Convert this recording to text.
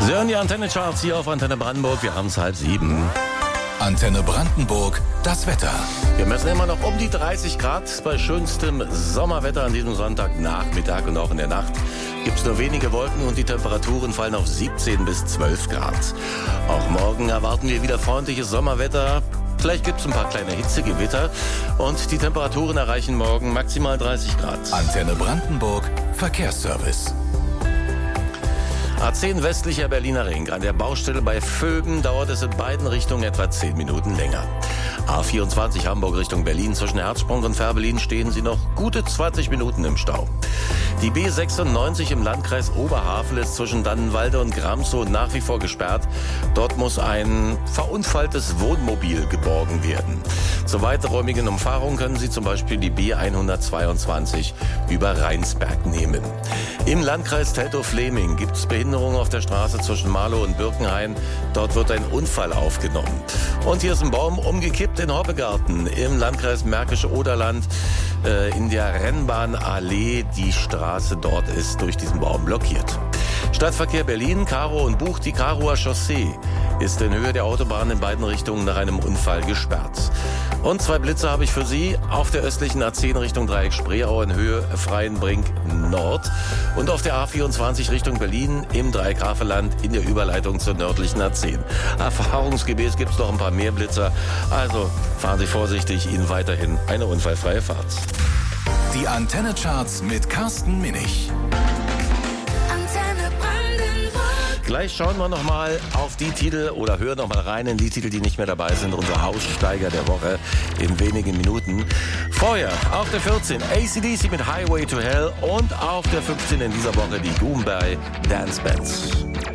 Sie hören die Antenne-Charts hier auf Antenne Brandenburg. Wir haben es 6:30. Antenne Brandenburg, das Wetter. Wir messen immer noch um die 30 Grad bei schönstem Sommerwetter an diesem Sonntagnachmittag, und auch in der Nacht gibt es nur wenige Wolken und die Temperaturen fallen auf 17 bis 12 Grad. Auch morgen erwarten wir wieder freundliches Sommerwetter. Vielleicht gibt es ein paar kleine Hitzegewitter und die Temperaturen erreichen morgen maximal 30 Grad. Antenne Brandenburg, Verkehrsservice. A10 westlicher Berliner Ring. An der Baustelle bei Vögen dauert es in beiden Richtungen etwa 10 Minuten länger. A24 Hamburg Richtung Berlin. Zwischen Herzsprung und Fährberlin stehen Sie noch gute 20 Minuten im Stau. Die B96 im Landkreis Oberhavel ist zwischen Dannenwalde und Gramsow nach wie vor gesperrt. Dort muss ein verunfalltes Wohnmobil geborgen werden. Zur weiträumigen Umfahrung können Sie zum Beispiel die B122 über Rheinsberg nehmen. Im Landkreis Teltow-Fläming gibt es Behinderungen auf der Straße zwischen Marlow und Birkenhain. Dort wird ein Unfall aufgenommen. Und hier ist ein Baum umgekippt in Hoppegarten im Landkreis Märkische-Oderland in der Rennbahnallee. Die Straße dort ist durch diesen Baum blockiert. Stadtverkehr Berlin, Karow und Buch. Die Karower Chaussee ist in Höhe der Autobahn in beiden Richtungen nach einem Unfall gesperrt. Und 2 Blitze habe ich für Sie auf der östlichen A10 Richtung Dreieck Spreeau in Höhe Freienbrink Nord und auf der A24 Richtung Berlin im Dreieck-Havelland in der Überleitung zur nördlichen A10. Erfahrungsgemäß gibt es noch ein paar mehr Blitzer, also fahren Sie vorsichtig, Ihnen weiterhin eine unfallfreie Fahrt. Die Antenne-Charts mit Carsten Minich. Gleich schauen wir nochmal auf die Titel oder hören nochmal rein in die Titel, die nicht mehr dabei sind. Unser Haussteiger der Woche in wenigen Minuten. Vorher auf der 14 AC/DC mit Highway to Hell und auf der 15 in dieser Woche die Goombay Dance Bands.